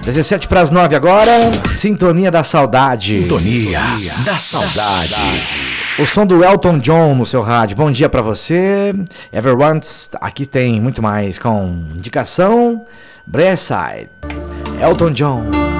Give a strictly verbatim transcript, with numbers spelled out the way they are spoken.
dezessete para as nove agora, Sintonia da Saudade. Sintonia da Saudade. O som do Elton John no seu rádio. Bom dia para você. Everyone, aqui tem muito mais com indicação. Braeside, Elton John.